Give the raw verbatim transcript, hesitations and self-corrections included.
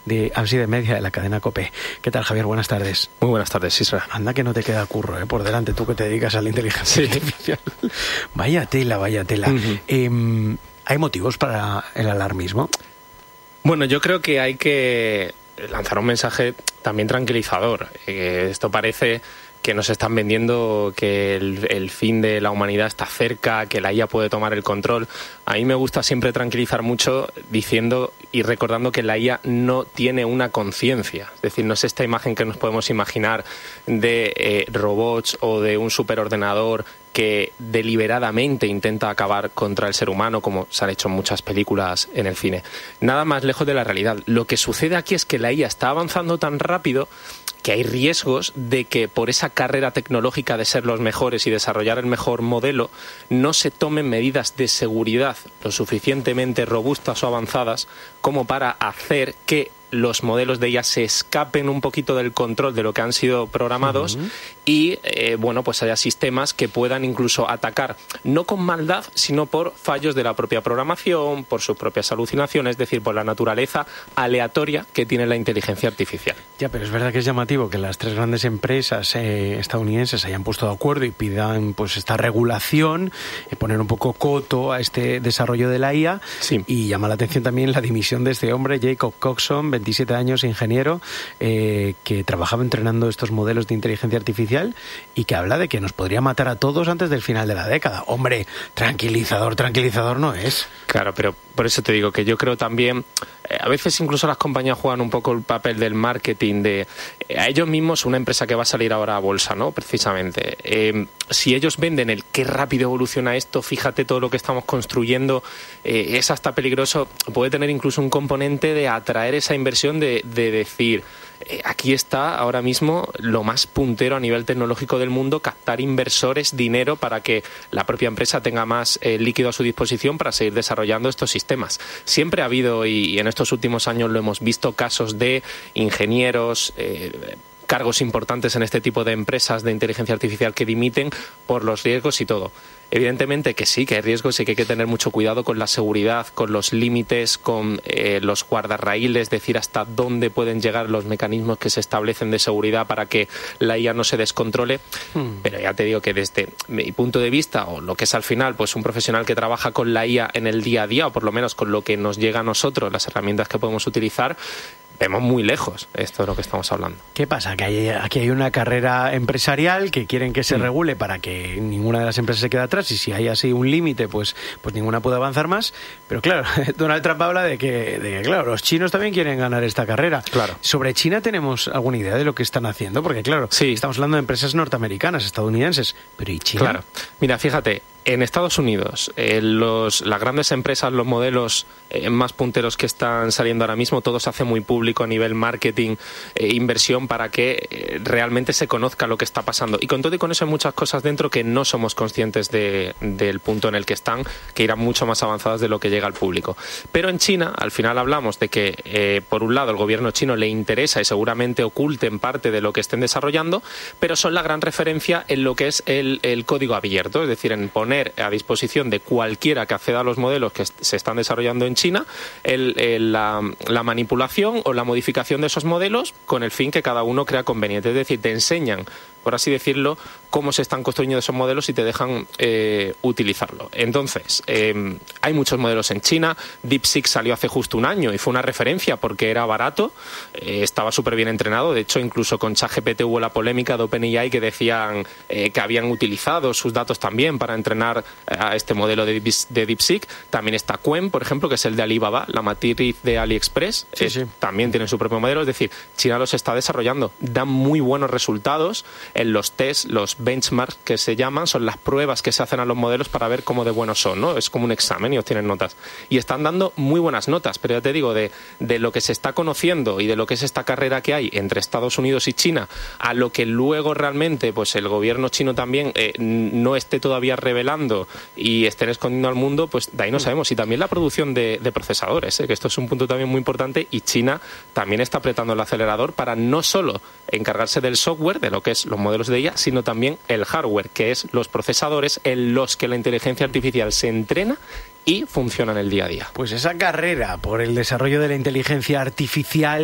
de Así de Media, de la cadena COPE. ¿Qué tal, Javier? Buenas tardes. Muy buenas tardes, Isra. Anda que no te queda curro, ¿eh? Por delante, tú que te dedicas a la inteligencia sí. artificial. Vaya tela, vaya tela. Uh-huh. eh, ¿Hay motivos para el alarmismo? Bueno, yo creo que hay que lanzar un mensaje también tranquilizador. Eh, esto parece que nos están vendiendo que el, el fin de la humanidad está cerca, que la I A puede tomar el control. A mí me gusta siempre tranquilizar mucho diciendo y recordando que la I A no tiene una conciencia. Es decir, no es esta imagen que nos podemos imaginar de eh, robots o de un superordenador que deliberadamente intenta acabar contra el ser humano, como se han hecho muchas películas en el cine. Nada más lejos de la realidad. Lo que sucede aquí es que la I A está avanzando tan rápido que hay riesgos de que por esa carrera tecnológica de ser los mejores y desarrollar el mejor modelo no se tomen medidas de seguridad lo suficientemente robustas o avanzadas como para hacer que los modelos de I A se escapen un poquito del control de lo que han sido programados uh-huh. y, eh, bueno, pues haya sistemas que puedan incluso atacar, no con maldad, sino por fallos de la propia programación, por sus propias alucinaciones, es decir, por la naturaleza aleatoria que tiene la inteligencia artificial. Ya, pero es verdad que es llamativo que las tres grandes empresas eh, estadounidenses se hayan puesto de acuerdo y pidan pues esta regulación, eh, poner un poco coto a este desarrollo de la I A, sí. Y llama la atención también la dimisión de este hombre, Jacob Coxon, veintisiete años, ingeniero, eh, que trabajaba entrenando estos modelos de inteligencia artificial y que habla de que nos podría matar a todos antes del final de la década. Hombre, tranquilizador, tranquilizador no es. Claro, pero por eso te digo que yo creo también, eh, a veces incluso las compañías juegan un poco el papel del marketing, de eh, a ellos mismos, una empresa que va a salir ahora a bolsa, ¿no? Precisamente. Eh, si ellos venden el qué rápido evoluciona esto, fíjate todo lo que estamos construyendo, eh, es hasta peligroso, puede tener incluso un componente de atraer esa inversión de, de decir, eh, aquí está ahora mismo lo más puntero a nivel tecnológico del mundo, captar inversores, dinero para que la propia empresa tenga más eh, líquido a su disposición para seguir desarrollando estos sistemas. Siempre ha habido, y, y en estos últimos años lo hemos visto, casos de ingenieros, eh, cargos importantes en este tipo de empresas de inteligencia artificial que dimiten por los riesgos y todo. Evidentemente que sí, que hay riesgos y que hay que tener mucho cuidado con la seguridad, con los límites, con eh, los guardarraíles, es decir, hasta dónde pueden llegar los mecanismos que se establecen de seguridad para que la I A no se descontrole. Hmm. Pero ya te digo que desde mi punto de vista, o lo que es al final, pues un profesional que trabaja con la I A en el día a día, o por lo menos con lo que nos llega a nosotros, las herramientas que podemos utilizar, vemos muy lejos esto de lo que estamos hablando. ¿Qué pasa? Que hay, aquí hay una carrera empresarial que quieren que se mm. regule para que ninguna de las empresas se quede atrás, y si hay así un límite, pues, pues ninguna puede avanzar más. Pero claro, Donald Trump habla de que, de que, claro, los chinos también quieren ganar esta carrera. Claro. ¿Sobre China tenemos alguna idea de lo que están haciendo? Porque claro, sí. estamos hablando de empresas norteamericanas, estadounidenses, pero ¿y China? Claro. Mira, fíjate, en Estados Unidos, eh, los, las grandes empresas, los modelos eh, más punteros que están saliendo ahora mismo, todo se hace muy público a nivel marketing, eh, inversión, para que eh, realmente se conozca lo que está pasando. Y con todo y con eso hay muchas cosas dentro que no somos conscientes de, del punto en el que están, que irán mucho más avanzadas de lo que llega al público. Pero en China, al final hablamos de que, eh, por un lado, el gobierno chino le interesa y seguramente oculten parte de lo que estén desarrollando, pero son la gran referencia en lo que es el, el código abierto, es decir, en poner a disposición de cualquiera que acceda a los modelos que se están desarrollando en China el, el, la, la manipulación o la modificación de esos modelos con el fin que cada uno crea conveniente. Es decir, te enseñan, por así decirlo, cómo se están construyendo esos modelos y te dejan eh, utilizarlo. Entonces, eh, hay muchos modelos en China. DeepSeek salió hace justo un año y fue una referencia porque era barato, eh, estaba súper bien entrenado. De hecho, incluso con ChatGPT hubo la polémica de OpenAI que decían eh, que habían utilizado sus datos también para entrenar a este modelo de, de DeepSeek. También está Qwen, por ejemplo, que es el de Alibaba, la matriz de AliExpress. Sí, eh, sí. También tiene su propio modelo. Es decir, China los está desarrollando. Dan muy buenos resultados en los tests, los benchmarks que se llaman, son las pruebas que se hacen a los modelos para ver cómo de buenos son, ¿no? Es como un examen y obtienen notas. Y están dando muy buenas notas, pero ya te digo, de, de lo que se está conociendo y de lo que es esta carrera que hay entre Estados Unidos y China, a lo que luego realmente pues el gobierno chino también eh, no esté todavía revelando y estén escondiendo al mundo, pues de ahí no sabemos. Y también la producción de, de procesadores, ¿eh? Que esto es un punto también muy importante, y China también está apretando el acelerador para no solo encargarse del software, de lo que es los modelos de I A, sino también el hardware, que es los procesadores en los que la inteligencia artificial se entrena y funciona en el día a día. Pues esa carrera por el desarrollo de la inteligencia artificial